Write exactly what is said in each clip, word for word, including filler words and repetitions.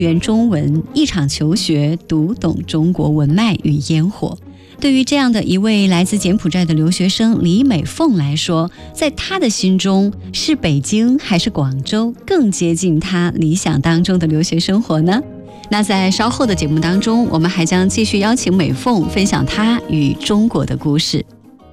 原中文，一场求学，读懂中国文脉与烟火。对于这样的一位来自柬埔寨的留学生李美凤来说，在她的心中，是北京还是广州更接近她理想当中的留学生活呢？那在稍后的节目当中，我们还将继续邀请美凤分享她与中国的故事。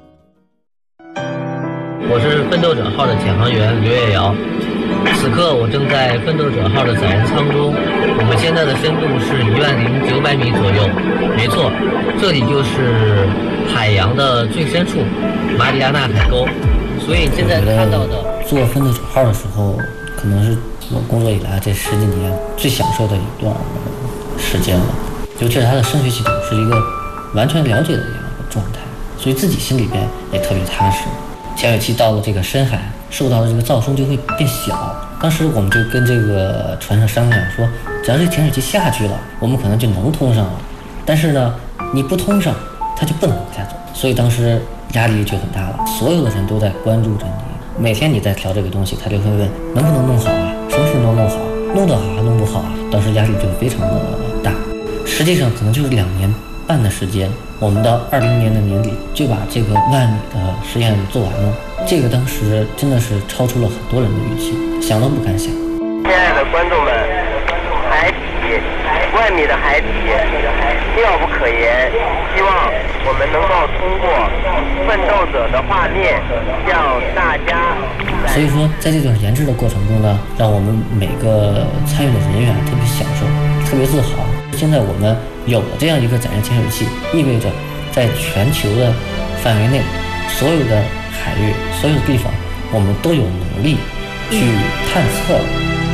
我是奋斗者号的检航员刘月瑶，此刻我正在奋斗者号的载人舱中，我们现在的深度是一万零九百米左右。没错，这里就是海洋的最深处，马里亚纳海沟。所以现在看到的坐奋斗者号的时候，可能是我工作以来这十几年最享受的一段时间了。就这是它的声学系统是一个完全了解的一个状态，所以自己心里边也特别踏实。潜水器到了这个深海，受到的这个噪声就会变小。当时我们就跟这个船上商量说，只要这潜水器下去了，我们可能就能通上了。但是呢，你不通上，它就不能往下走。所以当时压力就很大了，所有的人都在关注着你。每天你在调这个东西，他就会问能不能弄好啊，什么时候能弄好，弄得好还弄不好啊。当时压力就非常的大。实际上可能就是两年半的时间，我们到二零年的年底就把这个万米的实验做完了。这个当时真的是超出了很多人的预期，想都不敢想。 亲爱的观众们，海底万米的海底妙不可言，希望我们能够通过奋斗者的画面向大家。 所以说在这段研制的过程中呢，让我们每个参与的人员特别享受，特别自豪。现在我们有了这样一个载人潜水器，意味着在全球的范围内，所有的海域、所有的地方，我们都有能力去探测